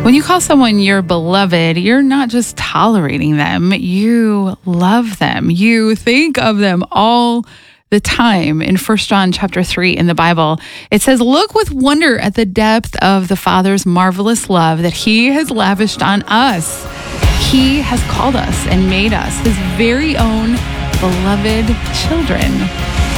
When you call someone your beloved, you're not just tolerating them. You love them. You think of them all the time. In 1 John chapter 3 in the Bible, it says, "Look with wonder at the depth of the Father's marvelous love that he has lavished on us. He has called us and made us his very own beloved children."